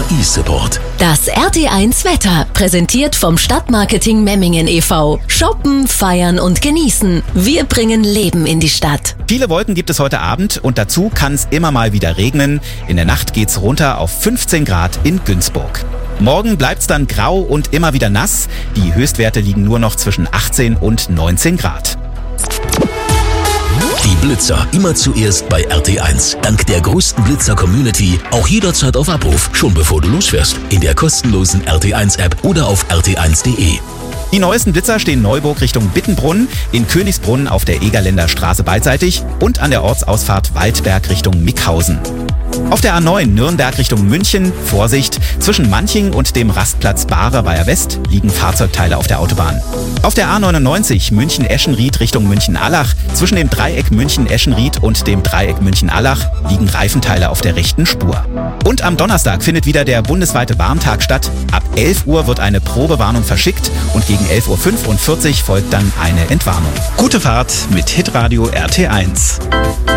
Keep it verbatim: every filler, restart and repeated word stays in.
E-Support. Das R T eins Wetter, präsentiert vom Stadtmarketing Memmingen e V Shoppen, feiern und genießen. Wir bringen Leben in die Stadt. Viele Wolken gibt es heute Abend und dazu kann es immer mal wieder regnen. In der Nacht geht's runter auf fünfzehn Grad in Günzburg. Morgen bleibt's dann grau und immer wieder nass. Die Höchstwerte liegen nur noch zwischen achtzehn und neunzehn Grad. Die Blitzer immer zuerst bei R T eins. Dank der größten Blitzer-Community auch jederzeit auf Abruf, schon bevor du losfährst. In der kostenlosen R T eins App oder auf r t eins punkt de. Die neuesten Blitzer stehen Neuburg Richtung Bittenbrunn, in Königsbrunn auf der Egerländer Straße beidseitig und an der Ortsausfahrt Waldberg Richtung Mickhausen. Auf der A neun Nürnberg Richtung München, Vorsicht, zwischen Manching und dem Rastplatz Barer West liegen Fahrzeugteile auf der Autobahn. Auf der A neunundneunzig München-Eschenried Richtung München-Allach, zwischen dem Dreieck München-Eschenried und dem Dreieck München-Allach liegen Reifenteile auf der rechten Spur. Und am Donnerstag findet wieder der bundesweite Warntag statt. Ab elf Uhr wird eine Probewarnung verschickt und gegen elf Uhr fünfundvierzig folgt dann eine Entwarnung. Gute Fahrt mit Hitradio R T eins.